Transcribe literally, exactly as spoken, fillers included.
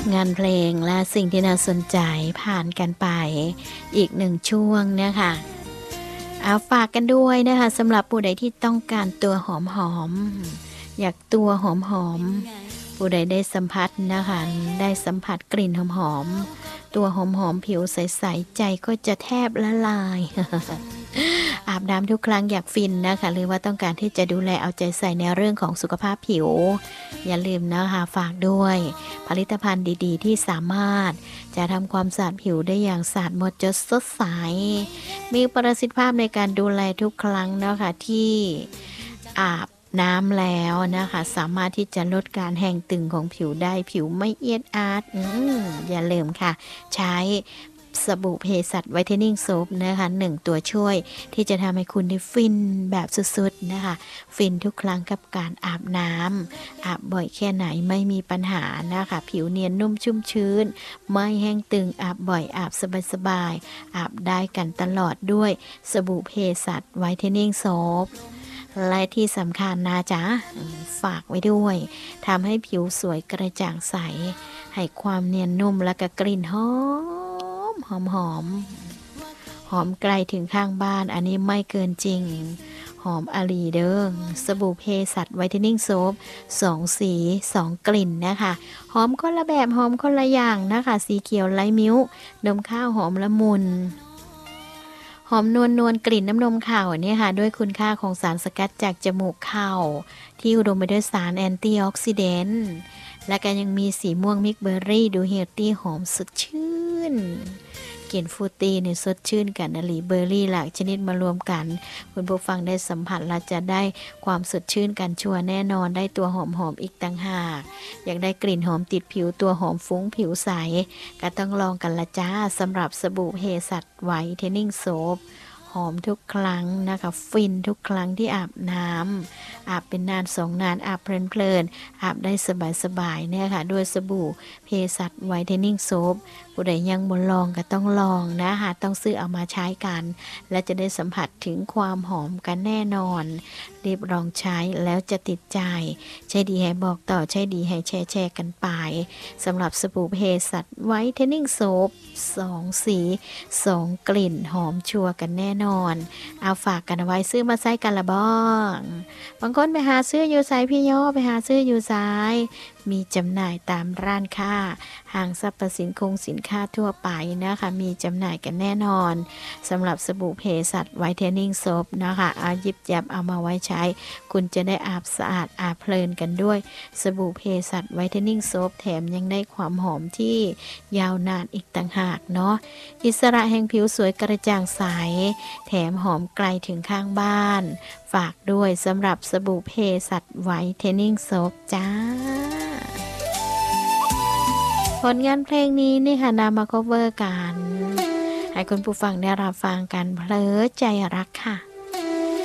งานเพลงและสิ่งที่น่าสนใจผ่านกันไปอีกหนึ่งช่วงนะคะเอาฝากกันด้วยนะคะสำหรับผู้ใดที่ต้องการตัวหอมๆอยากตัวหอมๆผู้ใดได้สัมผัสนะคะได้สัมผัสกลิ่นหอมๆตัวหอมๆผิวใสๆใจก็จะแทบละลาย อาบน้ำทุกครั้งอยากฟินนะคะหรือว่าต้องการที่จะดูแลเอาใจใส่ในเรื่องของสุขภาพผิวอย่าลืมนะคะฝากด้วยผลิตภัณฑ์ดีๆที่สามารถจะทำความสะอาดผิวได้อย่างสะอาดหมดจดสดใสมีประสิทธิภาพในการดูแลทุกครั้งนะคะที่อาบน้ำแล้วนะคะสามารถที่จะลดการแห้งตึงของผิวได้ผิวไม่เอียดอาร์ตอย่าลืมค่ะใช้สบู่เภสัชไวท์เทนนิ่งโซปนะคะหนึ่งตัวช่วยที่จะทำให้คุณได้ฟินแบบสุดๆนะคะฟินทุกครั้งกับการอาบน้ำอาบบ่อยแค่ไหนไม่มีปัญหานะคะผิวเนียนนุ่มชุ่มชื้นไม่แห้งตึงอาบบ่อยอาบสบายๆอาบได้กันตลอดด้วยสบู่เภสัชไวท์เทนนิ่งโซปและที่สำคัญนะจ๊ะฝากไว้ด้วยทำให้ผิวสวยกระจ่างใสให้ความเนียนนุ่มและก็กลิ่นหอมหอมหอมหอมไกลถึงข้างบ้านอันนี้ไม่เกินจริงหอมอาลีเด้อสบู่เภสัชไวท์เทนนิ่งโซปสองสีสองกลิ่นนะคะหอมคนละแบบหอมคนละอย่างนะคะสีเขียวไลท์มิ้วนมข้าวหอมละมุนหอมนวลนวลกลิ่นน้ำนมข้าวเนี่ยค่ะด้วยคุณค่าของสารสกัดจากจมูกข้าวที่อุดมไปด้วยสารแอนตี้ออกซิเดนต์และก็ยังมีสีม่วงมิกเบอร์รี่ดูเฮลตี้หอมสดชื่นกลิ่นฟรุตตี้เนี่ยสดชื่นกันอลีเบอร์รี่หลากชนิดมารวมกันคุณผู้ฟังได้สัมผัสและจะได้ความสดชื่นกันชัวร์แน่นอนได้ตัวหอมหอมอีกต่างหากอยากได้กลิ่นหอมติดผิวตัวหอมฟุ้งผิวใสก็ต้องลองกันละจ้าสำหรับสบู่เภสัชไวท์เทนนิ่งโซปหอมทุกครั้งนะคะฟินทุกครั้งที่อาบน้ำอาบเป็นนานสองนานอาบเพลินๆอาบได้สบายๆเนี่ยค่ะด้วยสบู่เภสัชไวท์เทนนิ่งโซปผู้ใดยังบ่ลองก็ต้องลองนะคะต้องซื้อเอามาใช้กันและจะได้สัมผัสถึงความหอมกันแน่นอนรีบลองใช้แล้วจะติดใจใช้ดีให้บอกต่อใช้ดีให้แชร์แชร์กันไปสำหรับสบู่เภสัชไวท์เทนนิ่งโซปสองสีสองกลิ่นหอมชัวร์กันแน่นอนเอาฝากกันเอาไว้ซื้อมาใช้กันละบ้างบางคนไปหาซื้ออยู่ไซพี่ย่อไปหาซื้ออยู่ซ้ายมีจำหน่ายตามร้านค้าห้างสรรพสินคงสินค้าทั่วไปนะคะมีจำหน่ายกันแน่นอนสำหรับสบู่เภสัชไวท์เทนนิ่งโซปนะคะเอาหยิบจับเอามาไว้ใช้คุณจะได้อาบสะอาดอาบเพลินกันด้วยสบู่เภสัชไวท์เทนนิ่งโซปแถมยังได้ความหอมที่ยาวนานอีกต่างหากเนาะอิสระแห่งผิวสวยกระจ่างใสแถมหอมไกลถึงข้างบ้านฝากด้วยสำหรับสบู่เภสัชไวท์เทนนิ่งโซปจ้าผลงานเพลงนี้นี่ค่ะนำมาคัฟเวอร์กันให้คุณผู้ฟังได้รับฟังกันเพลิดใจรักค่ะ